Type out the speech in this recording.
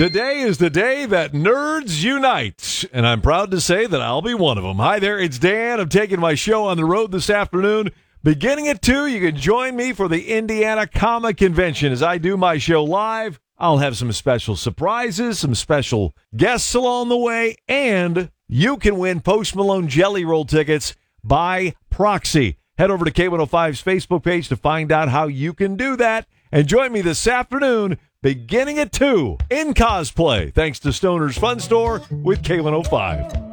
Today is the day that nerds unite, and I'm proud to say that I'll be one of them. Hi there, it's Dan. I'm taking my show on the road this afternoon. Beginning at 2, you can join me for the Indiana Comic Convention as I do my show live. I'll have some special surprises, some special guests along the way, and you can win Post Malone Jelly Roll tickets by proxy. Head over to K105's Facebook page to find out how you can do that. And join me this afternoon, beginning at 2, in cosplay, thanks to Stoner's Fun Store with K105.